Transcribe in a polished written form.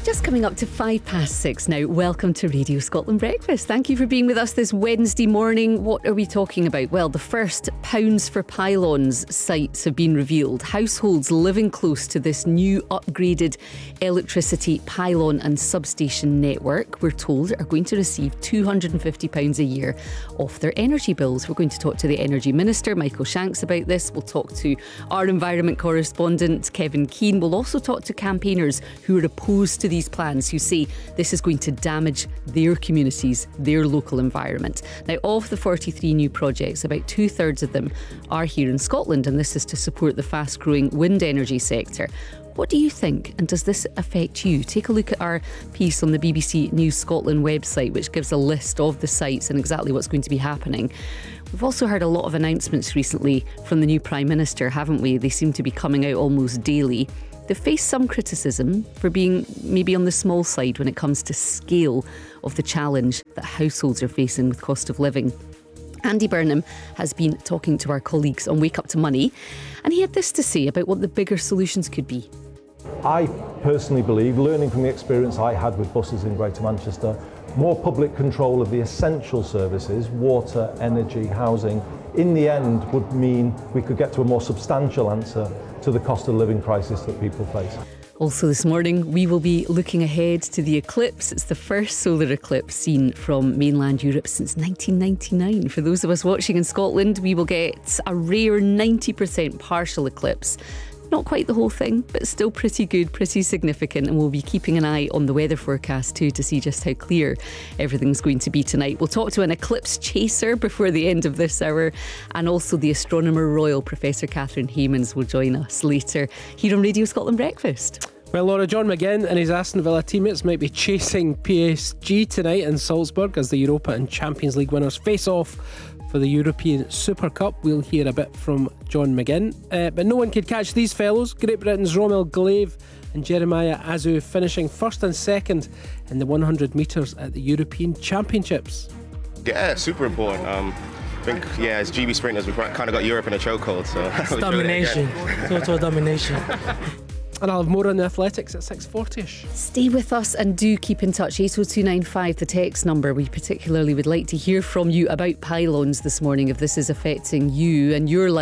Just coming up to 6:05 now. Welcome to Radio Scotland Breakfast. Thank you for being with us this Wednesday morning. What are we talking about? Well, the first Pounds for Pylons sites have been revealed. Households living close to this new upgraded electricity pylon and substation network, we're told, are going to receive £250 a year off their energy bills. We're going to talk to the Energy Minister, Michael Shanks, about this. We'll talk to our environment correspondent, Kevin Keane. We'll also talk to campaigners who are opposed to these plans, who say this is going to damage their communities, their local environment. Now, of the 43 new projects, about 2/3 of them are here in Scotland, and this is to support the fast-growing wind energy sector. What do you think, and does this affect you? Take a look at our piece on the BBC News Scotland website, which gives a list of the sites and exactly what's going to be happening. We've also heard a lot of announcements recently from the new Prime Minister, haven't we? They seem to be coming out almost daily. They've faced some criticism for being maybe on the small side when it comes to scale of the challenge that households are facing with cost of living. Andy Burnham has been talking to our colleagues on Wake Up to Money, and he had this to say about what the bigger solutions could be. I personally believe, learning from the experience I had with buses in Greater Manchester, more public control of the essential services, water, energy, housing, in the end would mean we could get to a more substantial answer to the cost of living crisis that people face. Also this morning, we will be looking ahead to the eclipse. It's the first solar eclipse seen from mainland Europe since 1999. For those of us watching in Scotland, we will get a rare 90% partial eclipse. Not quite the whole thing, but still pretty good, pretty significant, and we'll be keeping an eye on the weather forecast too to see just how clear everything's going to be tonight. We'll talk to an eclipse chaser before the end of this hour, and also the Astronomer Royal, Professor Catherine Haymans, will join us later here on Radio Scotland Breakfast. Well, Laura, John McGinn and his Aston Villa teammates might be chasing PSG tonight in Salzburg as the Europa and Champions League winners face off for the European Super Cup. We'll hear a bit from John McGinn. But no one could catch these fellows. Great Britain's Romel Glaive and Jeremiah Azu finishing first and second in the 100 metres at the European Championships. Yeah, super important. I think, as GB sprinters, we've kind of got Europe in a chokehold. So it's domination, total domination. And I'll have more on the athletics at 6:40ish. Stay with us and do keep in touch. 80295, the text number. We particularly would like to hear from you about pylons this morning, if this is affecting you and your life.